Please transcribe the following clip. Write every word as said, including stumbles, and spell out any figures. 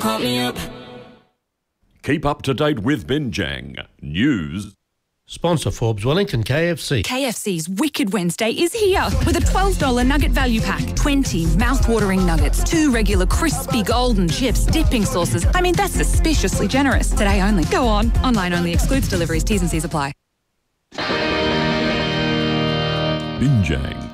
Call me up. Keep up to date with Binjang News. Sponsor Forbes Wellington K F C. K F C's Wicked Wednesday is here with a twelve dollars nugget value pack. twenty mouth-watering nuggets, two regular crispy golden chips, dipping sauces. I mean, that's suspiciously generous. Today only. Go on. Online only. Excludes deliveries. T's and C's apply. Binjang.